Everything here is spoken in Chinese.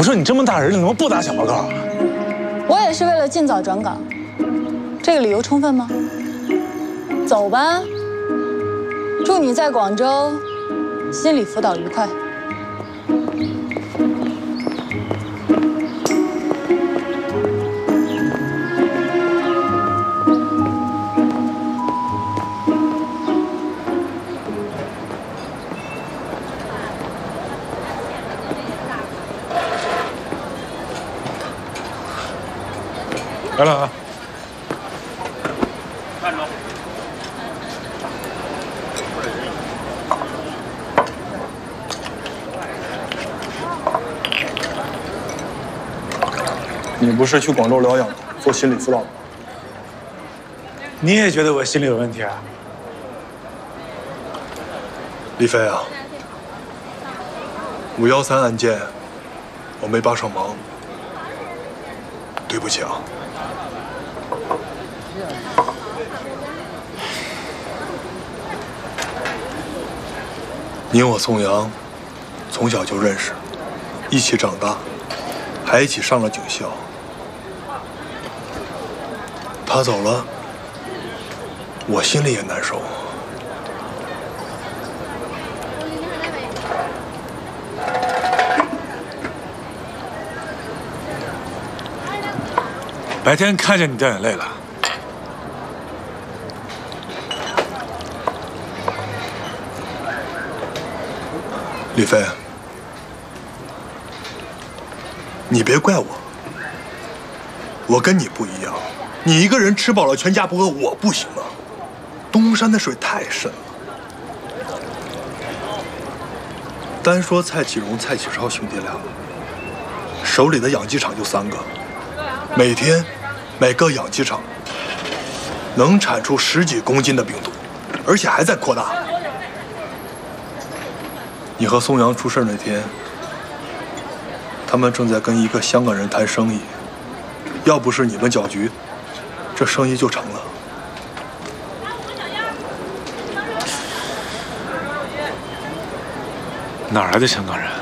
说你这么大人了，怎么不打小报告啊？ 我也是为了尽早转岗，这个理由充分吗？走吧，祝你在广州心理辅导愉快。 来了啊！ 站住！ 你不是去广州疗养做心理辅导吗？ 你也觉得我心里有问题啊？ 李飞啊，513案件我没帮上忙，对不起啊。你我宋阳从小就认识，一起长大，还一起上了警校。他走了，我心里也难受。 白天看见你掉眼泪了。 李飞，你别怪我，我跟你不一样，你一个人吃饱了全家不饿，我不行啊。东山的水太深了。单说蔡启荣、蔡启超兄弟俩，手里的养鸡场就3个，每天每个养鸡场能产出10几公斤的病毒，而且还在扩大。你和宋阳出事那天，他们正在跟一个香港人谈生意，要不是你们搅局，这生意就成了。 哪儿来的香港人？